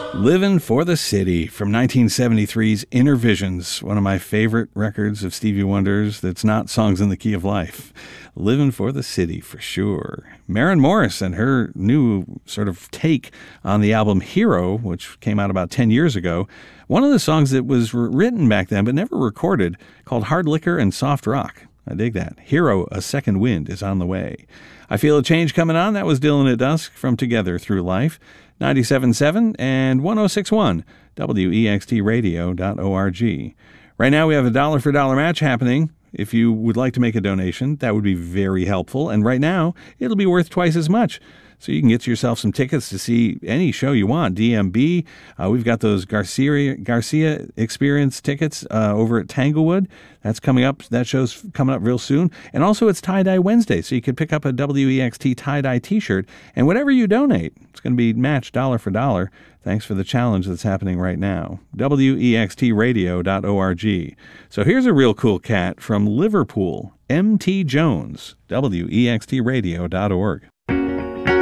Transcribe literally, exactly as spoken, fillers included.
Livin' for the City from nineteen seventy-three's Inner Visions, one of my favorite records of Stevie Wonder's that's not Songs in the Key of Life. Livin' for the City, for sure. Maren Morris and her new sort of take on the album Hero, which came out about ten years ago. One of the songs that was written back then but never recorded, called Hard Liquor and Soft Rock. I dig that. Hero, A Second Wind is on the way. I Feel a Change Coming On. That was Dylan at Dusk from Together Through Life. ninety-seven point seven and one oh six point one, W E X T radio dot org. Right now we have a dollar for dollar match happening. If you would like to make a donation, that would be very helpful. And right now, it'll be worth twice as much. So you can get yourself some tickets to see any show you want. D M B, uh, we've got those Garcia Garcia Experience tickets uh, over at Tanglewood. That's coming up. That show's coming up real soon. And also it's Tie-Dye Wednesday, so you could pick up a W E X T tie-dye t-shirt. And whatever you donate, it's going to be matched dollar for dollar. Thanks for the challenge that's happening right now. W E X T radio dot org. So here's a real cool cat from Liverpool, M T Jones, W E X T radio dot org.